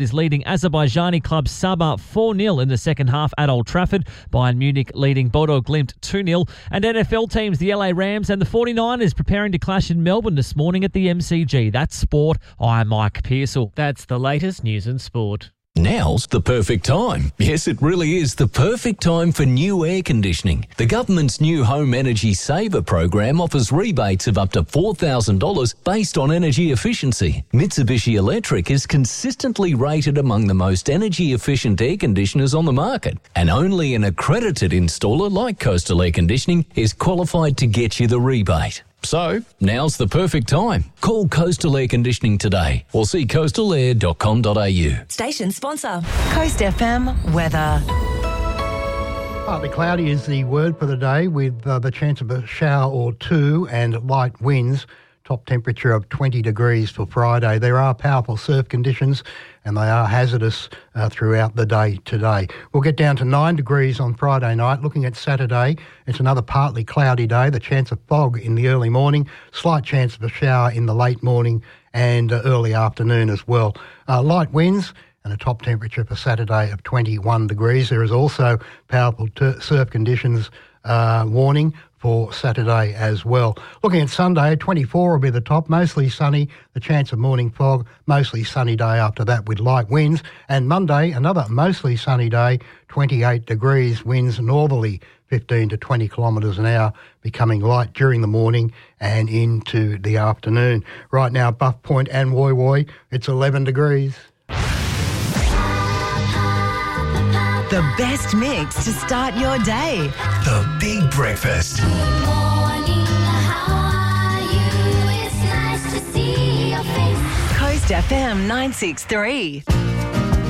is leading Azerbaijani club Sabah 4-0 in the second half at Old Trafford. Bayern Munich leading Bodo Glimt 2-0. And NFL teams, the LA Rams and the 49ers preparing to clash in Melbourne this morning at the MCG. That's sport. I'm Mike Pearsall. That's the latest news in sport. Now's the perfect time. Yes, it really is the perfect time for new air conditioning. The government's new Home Energy Saver program offers rebates of up to $4,000 based on energy efficiency. Mitsubishi Electric is consistently rated among the most energy efficient air conditioners on the market, and only an accredited installer like Coastal Air Conditioning is qualified to get you the rebate. So, now's the perfect time. Call Coastal Air Conditioning today or see coastalair.com.au. Station sponsor, Coast FM weather. Partly cloudy is the word for the day, with the chance of a shower or two and light winds. Top temperature of 20 degrees for Friday. There are powerful surf conditions and they are hazardous throughout the day today. We'll get down to 9 degrees on Friday night. Looking at Saturday, it's another partly cloudy day. The chance of fog in the early morning, slight chance of a shower in the late morning and early afternoon as well. Light winds and a top temperature for Saturday of 21 degrees. There is also powerful surf conditions warning for Saturday as well. Looking at Sunday, 24 will be the top, mostly sunny, the chance of morning fog, mostly sunny day after that with light winds. And Monday, another mostly sunny day, 28 degrees, winds northerly 15 to 20 kilometres an hour, becoming light during the morning and into the afternoon. Right now, Buff Point and Woy Woy, it's 11 degrees. The best mix to start your day. The Big Breakfast. Good morning, how are you? It's nice to see your face. Coast FM 963.